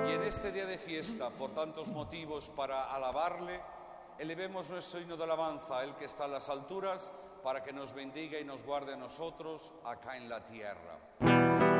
Y en este día de fiesta, por tantos motivos para alabarle, elevemos nuestro himno de alabanza a Él que está en las alturas, para que nos bendiga y nos guarde a nosotros acá en la tierra.